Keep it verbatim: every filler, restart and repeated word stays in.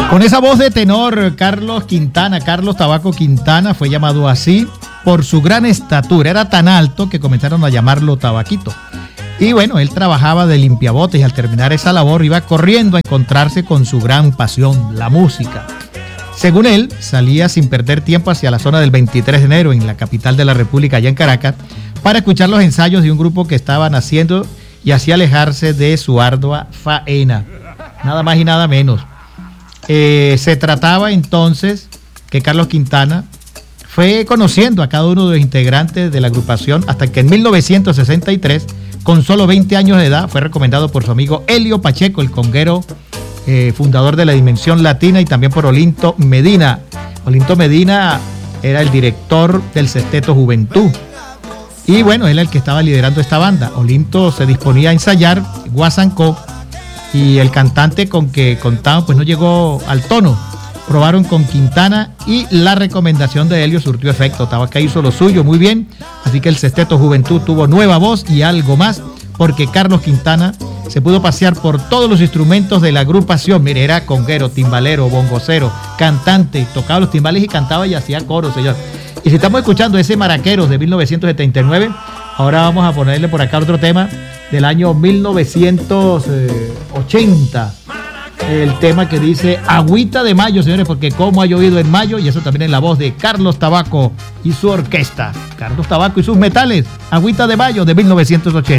Con esa voz de tenor, Carlos Quintana, Carlos Tabaco Quintana, fue llamado así por su gran estatura. Era tan alto que comenzaron a llamarlo Tabaquito. Y bueno, él trabajaba de limpiabotes y al terminar esa labor iba corriendo a encontrarse con su gran pasión, la música. Según él, salía sin perder tiempo hacia la zona del veintitrés de enero en la capital de la República, allá en Caracas, para escuchar los ensayos de un grupo que estaban haciendo y así alejarse de su ardua faena. Nada más y nada menos. Eh, se trataba entonces que Carlos Quintana fue conociendo a cada uno de los integrantes de la agrupación hasta que en mil novecientos sesenta y tres, con solo veinte años de edad, fue recomendado por su amigo Helio Pacheco, el conguero eh, fundador de la Dimensión Latina, y también por Olinto Medina. Olinto Medina era el director del Sexteto Juventud. Y bueno, él era el que estaba liderando esta banda. Olinto se disponía a ensayar Guasancó y el cantante con que contaban pues no llegó al tono. Probaron con Quintana y la recomendación de Helio surtió efecto. Tabaca hizo lo suyo muy bien, así que el Sexteto Juventud tuvo nueva voz y algo más, porque Carlos Quintana se pudo pasear por todos los instrumentos de la agrupación. Mire, era conguero, timbalero, bongocero, cantante, tocaba los timbales y cantaba y hacía coro, señor. Y si estamos escuchando ese Maraqueros de mil novecientos setenta y nueve, ahora vamos a ponerle por acá otro tema del año mil novecientos ochenta. El tema que dice Agüita de Mayo, señores, porque como ha llovido en mayo, y eso también en la voz de Carlos Tabaco y su orquesta. Carlos Tabaco y sus metales, Agüita de Mayo de mil novecientos ochenta.